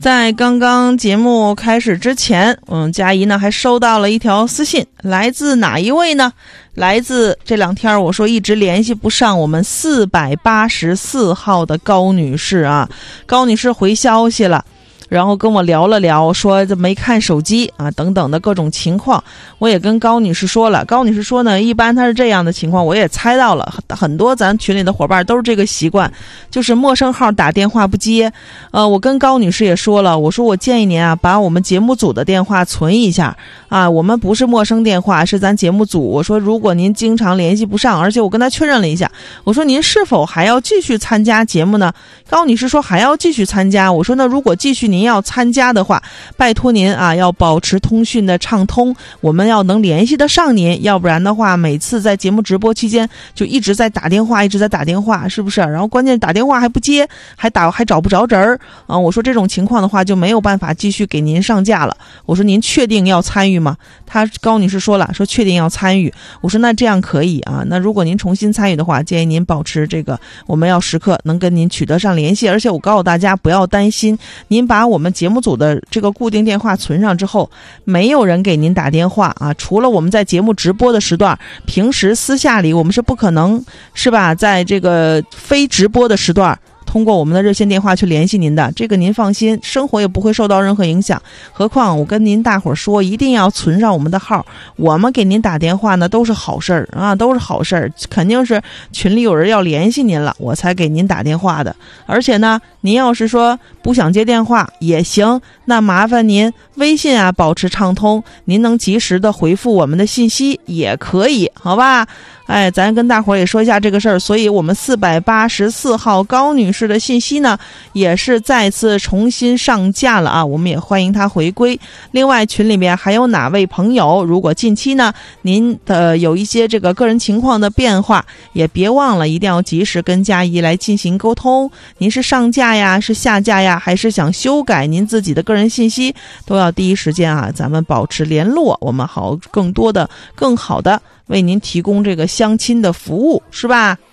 在刚刚节目开始之前，佳怡呢还收到了一条私信，来自哪一位呢？来自这两天我说一直联系不上我们484号的高女士啊，高女士回消息了。然后跟我聊了聊，说没看手机啊，等等的各种情况，我也跟高女士说了。高女士说呢，一般她是这样的情况，我也猜到了，很多咱群里的伙伴都是这个习惯，就是陌生号打电话不接。我跟高女士也说了，我说我建议您啊，把我们节目组的电话存一下啊，我们不是陌生电话，是咱节目组。我说如果您经常联系不上，而且我跟她确认了一下，我说您是否还要继续参加节目呢？高女士说还要继续参加。我说那如果继续您要参加的话，拜托您啊，要保持通讯的畅通，我们要能联系得上您，要不然的话每次在节目直播期间就一直在打电话，是不是？然后关键打电话还不接，还找不着人儿啊！我说这种情况的话就没有办法继续给您上架了。我说您确定要参与吗？高女士说了，说确定要参与。我说那这样可以啊，那如果您重新参与的话，建议您保持这个，我们要时刻能跟您取得上联系。而且我告诉大家不要担心，您把我们节目组的这个固定电话存上之后，没有人给您打电话啊，除了我们在节目直播的时段，平时私下里我们是不可能，是吧，在这个非直播的时段通过我们的热线电话去联系您的，这个您放心，生活也不会受到任何影响。何况我跟您大伙儿说，一定要存上我们的号，我们给您打电话呢都是好事儿啊，都是好事儿，肯定是群里有人要联系您了，我才给您打电话的。而且呢，您要是说不想接电话也行，那麻烦您微信啊保持畅通，您能及时的回复我们的信息也可以，好吧？咱跟大伙儿也说一下这个事儿，所以我们484号高女士的信息呢，也是再次重新上架了啊，我们也欢迎她回归。另外群里面还有哪位朋友，如果近期呢您有一些这个个人情况的变化，也别忘了一定要及时跟佳怡来进行沟通。您是上架呀，是下架呀，还是想修改您自己的个人信息，都要第一时间啊，咱们保持联络，我们好更多的更好的为您提供这个相亲的服务，是吧？